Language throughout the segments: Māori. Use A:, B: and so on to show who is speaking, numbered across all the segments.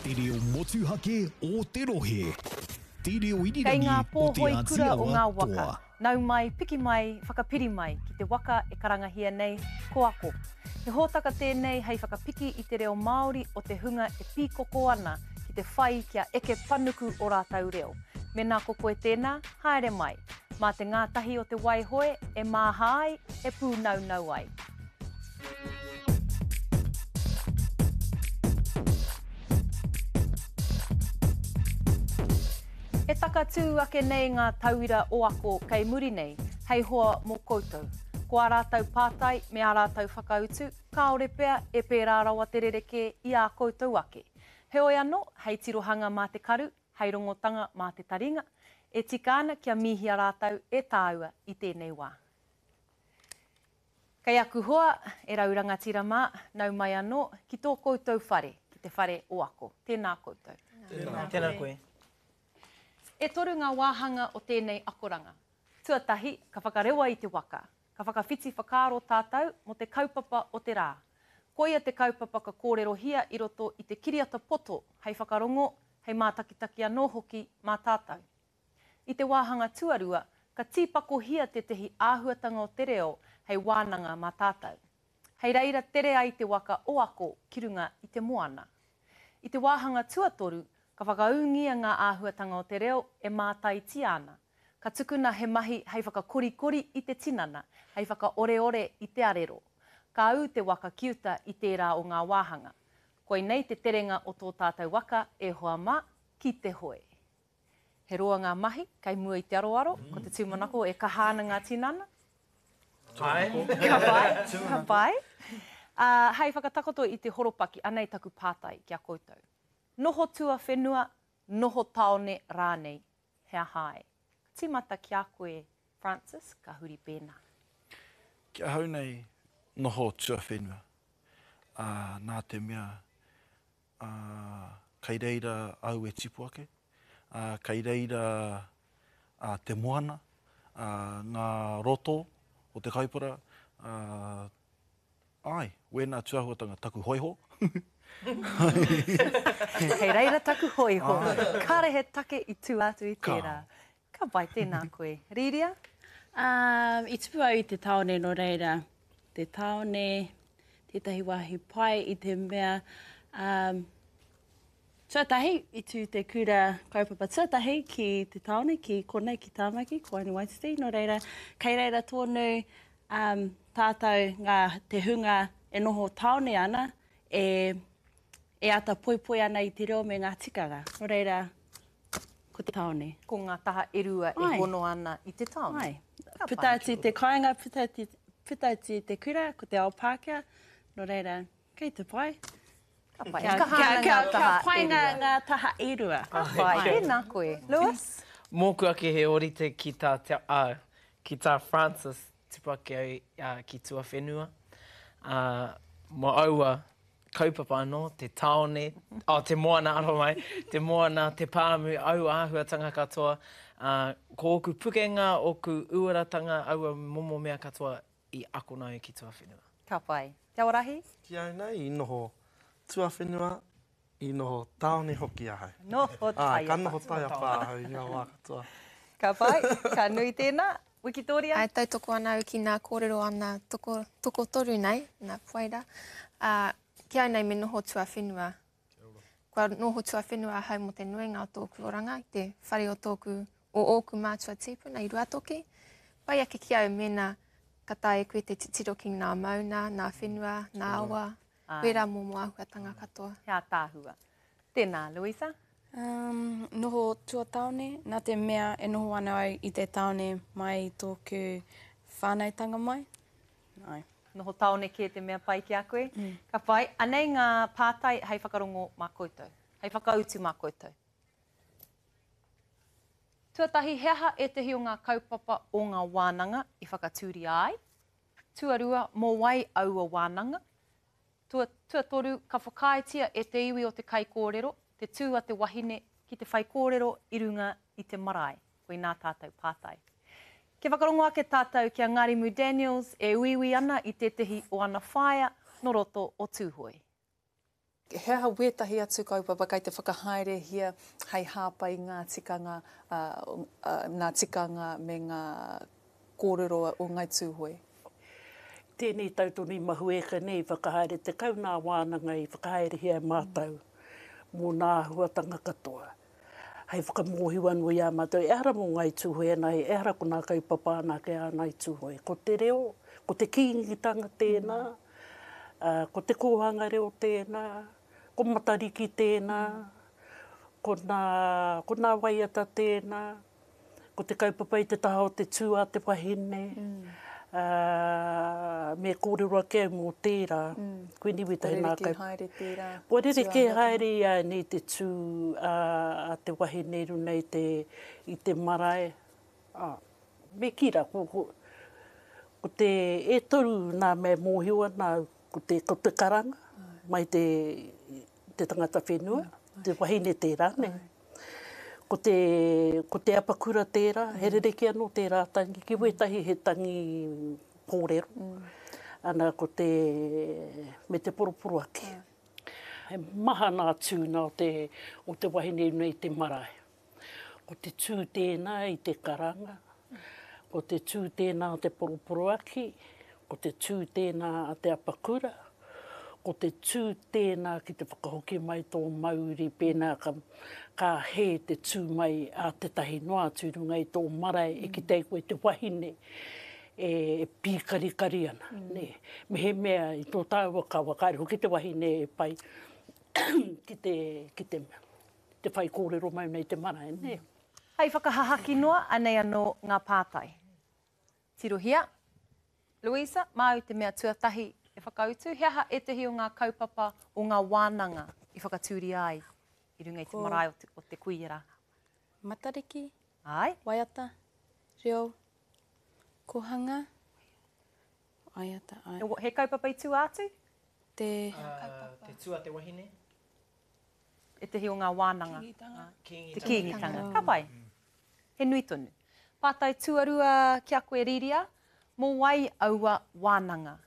A: Te reo motuhake o te rohe. Te reo
B: Kei
A: irirangi
B: ngā
A: o te
B: pōhoi kura o ngā
A: Aotearoa
B: waka.
A: toa.
B: Nau mai, piki mai, whakapiri mai ki te waka e karangahia nei, ko ako. He hōtaka tēnei hei whakapiki i te reo Māori o te hunga e pīkoko ana ki te whai kia eke panuku o rātau reo. Me nā koko e tēnā, haere mai. Mā te ngātahi o te waihoe, e māha ai, e pūnaunau ai. E takatū ake nei ngā tauira o ako kei muri nei, hei hoa mō koutou. Ko ā rātau pātai me ā rātau whakautu, kāore pea e pērā rawa te rereke i ā koutou ake. He oi anō, hei tirohanga mā te karu, hei rongotanga mā te taringa, e tika ana kia mihia rātau e tāua i tēnei wā. Kei aku hoa, e rauranga tira mā, nau mai anō, ki tō koutou whare, ki te whare o ako. Tēnā koutou.
C: Tēnā koe.
B: E toru ngā wāhanga o tēnei akoranga. Tuatahi, ka whakarewa i te waka. Ka whakawhiti whakaaro tātou mo te kaupapa o te rā. Koia te kaupapa ka kōrerohia i roto i te kiriata poto, hei whakarongo, hei mātakitaki anō hoki mā tātou. I te wāhanga tuarua, ka tīpakohia te tehi āhuatanga o te reo, hei wānanga mā tātou. Hei reira tere ai te waka o ako ki runga i te moana. I te wāhanga tuatoru, ka whakaungia ngā āhuatanga o te reo e mātai ti ana. Ka tukuna he mahi hei whakakorikori i te tinana, hei whakaoreore i te arero. Ka au te waka kiuta i tērā o ngā wāhanga. Koe nei te terenga o tō tātou waka e hoa mā ki te hoe. He roa ngā mahi, kei mua i te aroaro, ko te tūmanako e kahāna ngā tinana.
C: Pai.
B: Ka pai, ka pai. Hei whakatakoto i te horopaki, anei taku pātai kia koutou. Noho tua whenua, noho taone rānei, hea hae. Tīmata ki a koe, Francis, ka huri pēnā.
D: Kia hau nei noho tua whenua. Nā te mea, kei reira au e tipu ake, kei reira te moana, ngā roto o te kaipara, ai, wēnā tuahuatanga taku hoiho.
B: Hei reira taku hoiho, kare he take i tū atu i tērā. Ka pai tēnā koe. Riria?
E: I tupu au i te taone no reira. Te taone, tētahi wahi pai i te mea. Tuatahi i tū te kura kaupapa tuatahi ki te taone, ki konei, ki tāmaki, ko Annie Waititi, no reira. Kei reira tōnu tātou ngā te hunga e noho taone ana, e ata poipoi ana i te reo me ngā tikanga. No reira, ko te taone.
B: Ko ngā taha erua e hono ana i te taone.
E: Ai. Putati te kāinga, putati te kura, ko te ao Pākehā. No reira, kei te pai.
B: Ka pai. Ka hana ngā taha
E: painga
B: erua.
E: ngā taha erua.
B: Ka pai. Tēnā koe. Lewis?
C: Mōku ake he orite ki tā Francis, tipu ake au ki tua whenua. Mo aua kaupapa anō, te taone, te moana aro mai, te moana, te pāmu, au āhuatanga katoa, ko oku pukenga, oku uaratanga, aua momo mea katoa i ako nau ki tua whenua.
B: Ka pai. Te aorahi?
F: Ki au nei, i noho tua whenua, i noho taone hoki ahau.
B: Noho taia.
F: Ka noho taia pāhau i ngā wā katoa.
B: Ka pai. Ka nui tēnā. Wikitoria?
G: Ai tautoko ana ki ngā kōrero ana toko toru nei, ngā puaira. Ki au nei me noho tua whenua. Kua noho tua whenua hau mo te nuinga o tōku oranga, te whare o tōku o ōku mātua tipu, nei ruatoki. Pai ake ki au mena ka tae koe te titiro ki ngā mauna, ngā whenua, ngā awa, wera momo āhuatanga katoa.
B: Hea tāhua. Tēnā, Louisa?
H: Noho tua taone, nā te mea e noho ana au i te taone mai i tōku whānaitanga mai. Ai.
B: Noho taone ki te mea pai ki a koe. Ka pai. Anei ngā pātai hei whakarongo mā koutou. Hei whakautu mā koutou. Tuatahi heaha e tehi o ngā kaupapa o ngā wānanga i whakatūri ai. Tuarua mō wai aua wānanga. Tuatoru ka whakaitia e te iwi o te kai kōrero, te tūa te wahine ki te whai kōrero i runga i te marae. Koe nā tātou pātai. Ke whakarongo ake tātou ki a Ngarimu Daniels e uiwi ana i te tehi o ana whaia no roto o tūhoi.
I: He aha wetahi atu kaupapa kai te whakahaere hia hei hāpai ngā tikanga, ngā tikanga me ngā kōrero o ngai tūhoi.
J: Tēnei tautoni mahu eka nei whakahaere te kau nā wānanga i whakahaere hia mātau mō nā huatanga katoa. Hei whakamōhiu anu i a mātou, e ara mō ngai tūhoi anai, e ara ko nā kaupapa ana ke a ngai tūhoi. Ko te reo, ko te kīngitanga tēnā, ko te kōhanga reo tēnā, ko matariki tēnā, ko nā waiata tēnā, ko te kaupapa i te taha o te tū a te wahine, me kōrero ake mō tērā, koe niwi tahi nā kaupapa.
I: Haere tērā.
J: Porere ke haere ia nei te tū a te wahine runei i te marae. Me kira, ko te e toru nā mea mōhiwa nā ko te karanga, mai te tangata whenua, te wahine tērā, ne? Ko te apakura tērā, he rereke anō tērā tangi, ki wetahi he tangi kōrero. Ana ko me te poroporo ake. He maha nā tūna o te wahine nei te marae. Ko te tū tēnā i te karanga, ko te tū tēnā o te poroporo ake, ko te tū tēnā a te apakura, ko te tū tēnā ki te whakahoki mai tō Māori pēnā ka he te tū mai a te tahi noa tūrunga i tō marae e ki te koe te wahine e pīkarikari ana. Ne? Me he mea i tō tāua ka wakaere hoki te wahine e pai ki te whai kōrero mai nei te marae. Ne?
B: Hei whakahahaki noa anei anō ngā pātai. Tirohia, Louisa, māu te mea tuatahi e whakautu, he aha e tehi o ngā kaupapa o ngā wānanga i whakatūri ai i runga i te marae o te kuiera.
H: Matariki,
B: Ai.
H: waiata, reo, kohanga, waiata, ai.
B: He kaupapa i tū atu?
H: Te
C: tū a te wahine?
B: E tehi o ngā wānanga.
C: Kīngitanga.
B: Te kīngitanga. Ka pai. He nui tonu. Pātai tuarua kia koe riria, mō wai aua wānanga.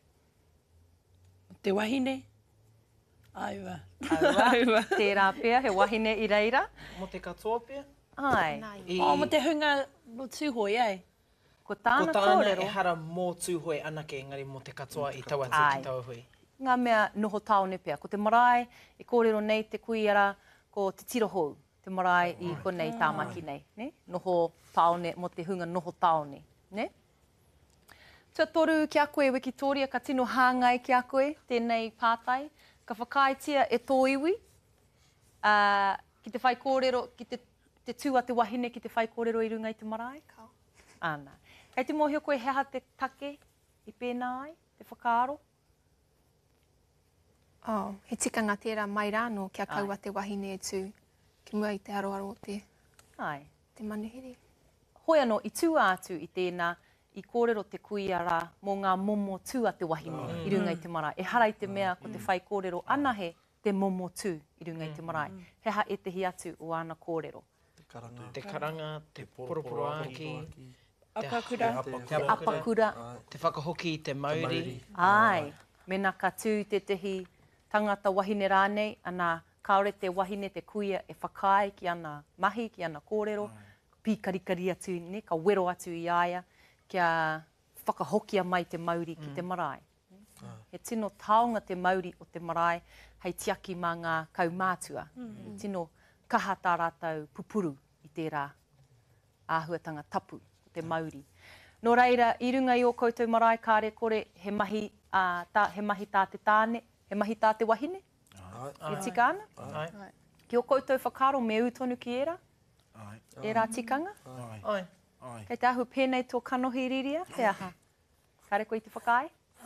E: Te wahine? Aua.
B: Aua. Tērā pēr, he wahine i reira.
C: Mo te katoa pēr?
B: Ai.
E: Mo te hunga no tūhoi, ai?
B: Ko tāna
C: Ko
B: kōrero.
C: tāna e hara mō tūhoi anake, engari mo te katoa i taua te ki tauhui.
B: Ngā mea noho taone pēr. Ko te marae, e kōrero nei te kuiera, ko te tirohou, te marae i konei tāmaki nei. Ne? Noho taone, mo te hunga noho taone. Ne? Tua toru ki a koe Wikitoria, ka tino hāngai ki a koe, tēnei pātai. Ka whakaitia e tō iwi, ki te whai kōrero, ki te tū a te wahine ki te whai kōrero i runga i te marae. Ana. Kei te mōhio koe heha te take i pēnā ai, te whakaaro?
G: He tikanga tērā mai rāno kia kaua te wahine e tū, ki mua i te aroaro te manuhiri.
B: Hoi anō, i tū atu i tēnā, i kōrero te kuiara mō ngā momo tū a te wahine i runga i te marae. E hara i te mea ko te whai kōrero ana he te momo tū i runga i te marae. Heha e tehi atu o ana kōrero.
C: Te karanga, te poroporo aki,
E: apakura,
B: te apakura,
C: te whakahoki i te Māori.
B: Ai, mena ka tū te tehi tangata wahine rānei, ana kaore te wahine te kuia e whakai ki ana mahi, ki ana kōrero, pīkarikari atu, ne, ka wero atu i aia, kia whakahokia mai te Māori ki te marae. He tino taonga te Māori o te marae, hei tiaki mā ngā kaumātua. Tino kaha tā rātou pupuru i tērā āhuatanga tapu o te Māori. Nō reira, i runga i o koutou marae, kāre kore he mahi tā te tāne, he mahi tā te wahine? E tika ana? Ki o koutou whakaro me utonu ki era? E rā tikanga?
C: Ai.
B: Kei te ahu pēnei tō kanohi riria, te aha. Kāre koe i te whakai?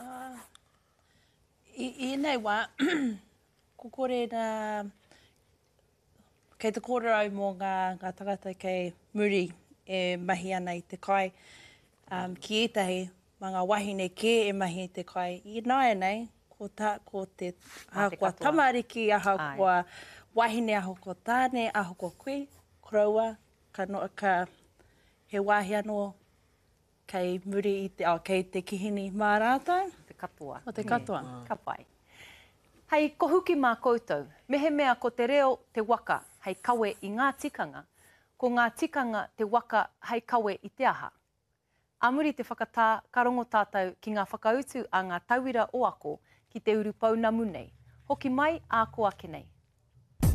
E: I nei wā, ko kore nā, kei te kōrero mō ngā tagata kei muri e mahi ana i te kai, ki etahi, mā ngā wahine ke e mahi i te kai. I nāia nei, ko te ahakoa tamariki, ahakoa wahine, ahakoa tāne, ahakoa koe, koraua, he wāhi anō kei muri kei te kihini mā rātou.
B: Te katoa.
E: O te katoa.
B: Ka pai. Hei kohuki mā koutou, mehe mea ko te reo te waka hei kawe i ngā tikanga, ko ngā tikanga te waka hei kawe i te aha. Amuri te whakatā, ka rongo tātou ki ngā whakautu a ngā tauira o ako ki te urupau namu nei. Hoki mai, a ko ake nei.